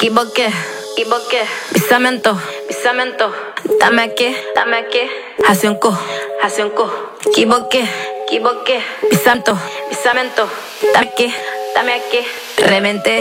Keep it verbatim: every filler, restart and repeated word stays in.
equivoqué, equivoqué. Pisamento, pisamento. Dame aquí, dame aquí. Hace un co, hace un co. Equivoqué, equivoqué. Pisamento, pisamento. Dame aquí, dame aquí. Reventé,